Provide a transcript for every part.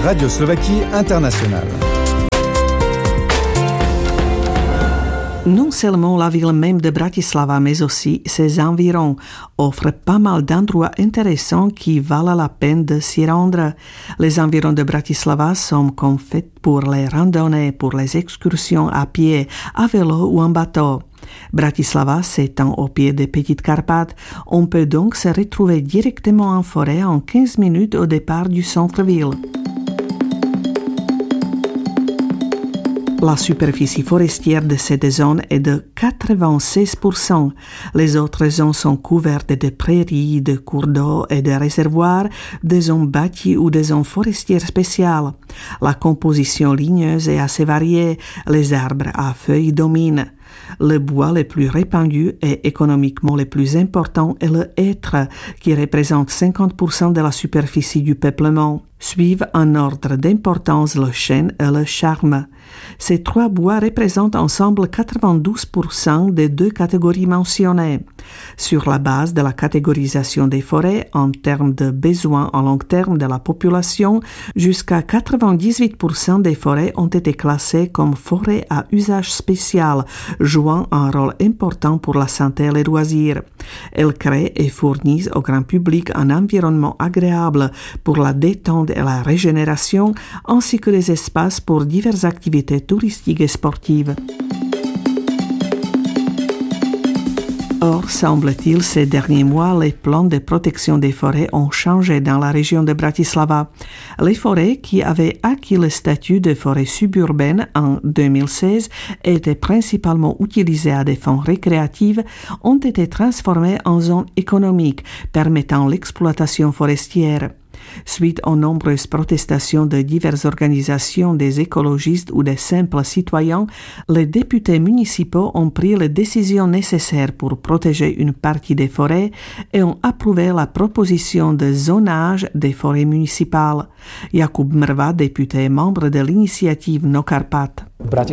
Radio Slovaquie Internationale. Non seulement la ville même de Bratislava, mais aussi ses environs offrent pas mal d'endroits intéressants qui valent la peine de s'y rendre. Les environs de Bratislava sont comme faits pour les randonnées, pour les excursions à pied, à vélo ou en bateau. Bratislava s'étend au pied des Petites Carpates. On peut donc se retrouver directement en forêt en 15 minutes au départ du centre-ville. La superficie forestière de cette zone est de 96%. Les autres zones sont couvertes de prairies, de cours d'eau et de réservoirs, de zones bâties ou de zones forestières spéciales. La composition ligneuse est assez variée. Les arbres à feuilles dominent. Le bois le plus répandu et économiquement le plus important est le hêtre, qui représente 50% de la superficie du peuplement. Suivent en ordre d'importance le chêne et le charme. Ces trois bois représentent ensemble 92% des deux catégories mentionnées. Sur la base de la catégorisation des forêts en termes de besoins à long terme de la population, jusqu'à 98% des forêts ont été classées comme forêts à usage spécial, jouant un rôle important pour la santé et les loisirs. Elles créent et fournissent au grand public un environnement agréable pour la détente et la régénération, ainsi que des espaces pour diverses activités touristiques et sportives. Or, semble-t-il, ces derniers mois, les plans de protection des forêts ont changé dans la région de Bratislava. Les forêts qui avaient acquis le statut de forêt suburbaine en 2016 étaient principalement utilisées à des fins récréatives, ont été transformées en zones économiques permettant l'exploitation forestière. Suite aux nombreuses protestations de diverses organisations des écologistes ou des simples citoyens, les députés municipaux ont pris les décisions nécessaires pour protéger une partie des forêts et ont approuvé la proposition de zonage des forêts municipales. Jakub Mrva, député membre de l'initiative No Karpat.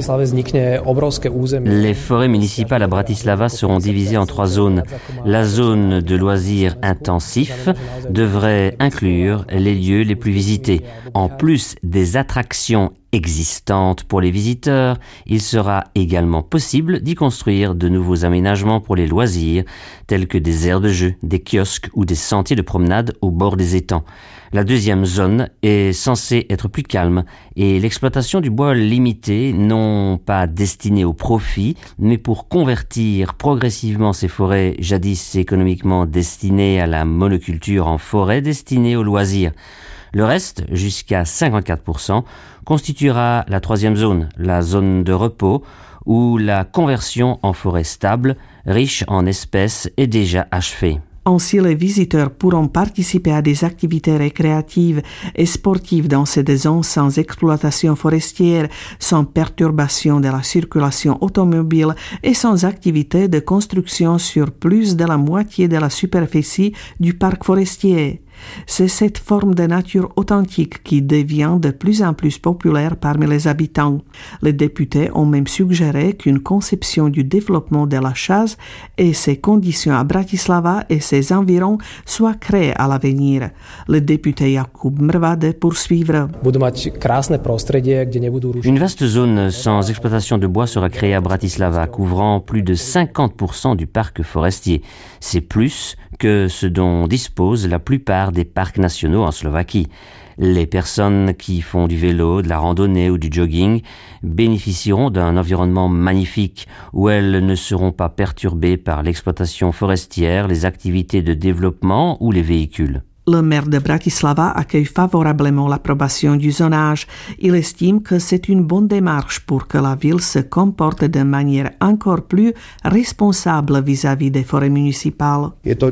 Les forêts municipales à Bratislava seront divisées en 3 zones. La zone de loisirs intensifs devrait inclure les lieux les plus visités. En plus des attractions existantes pour les visiteurs, il sera également possible d'y construire de nouveaux aménagements pour les loisirs, tels que des aires de jeu, des kiosques ou des sentiers de promenade au bord des étangs. La deuxième zone est censée être plus calme et l'exploitation du bois limitée, non pas destinée au profit, mais pour convertir progressivement ces forêts jadis économiquement destinées à la monoculture en forêts destinées aux loisirs. Le reste, jusqu'à 54%, constituera la troisième zone, la zone de repos, où la conversion en forêt stable, riche en espèces, est déjà achevée. Ainsi, les visiteurs pourront participer à des activités récréatives et sportives dans ces zones sans exploitation forestière, sans perturbation de la circulation automobile et sans activité de construction sur plus de la moitié de la superficie du parc forestier. C'est cette forme de nature authentique qui devient de plus en plus populaire parmi les habitants. Les députés ont même suggéré qu'une conception du développement de la chasse et ses conditions à Bratislava et ses environs soit créée à l'avenir. Le député Jakub Mrva de poursuivre. Une vaste zone sans exploitation de bois sera créée à Bratislava, couvrant plus de 50% du parc forestier. C'est plus que ce dont disposent la plupart des parcs nationaux en Slovaquie. Les personnes qui font du vélo, de la randonnée ou du jogging bénéficieront d'un environnement magnifique où elles ne seront pas perturbées par l'exploitation forestière, les activités de développement ou les véhicules. Le maire de Bratislava accueille favorablement l'approbation du zonage. Il estime que c'est une bonne démarche pour que la ville se comporte de manière encore plus responsable vis-à-vis des forêts municipales.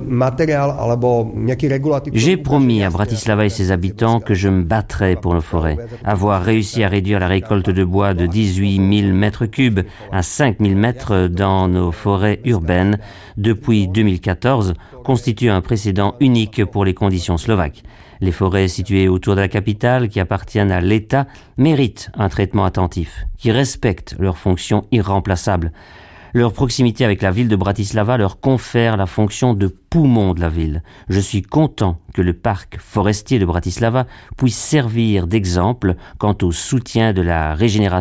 J'ai promis à Bratislava et ses habitants que je me battrai pour nos forêts. Avoir réussi à réduire la récolte de bois de 18 000 mètres cubes à 5 000 mètres dans nos forêts urbaines depuis 2014 constitue un précédent unique pour les conditions slovaques. Les forêts situées autour de la capitale, qui appartiennent à l'État, méritent un traitement attentif, qui respecte leurs fonctions irremplaçables. Leur proximité avec la ville de Bratislava leur confère la fonction de poumon de la ville. Je suis content que le parc forestier de Bratislava puisse servir d'exemple quant au soutien de la régénération